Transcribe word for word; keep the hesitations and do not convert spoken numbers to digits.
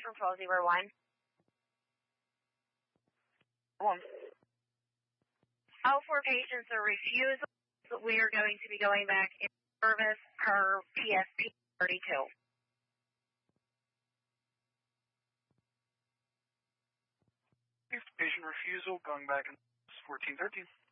from twelve zero one. One. All four patients are refusal. We are going to be going back in service per P S P thirty-two. Patient refusal, going back in fourteen thirteen.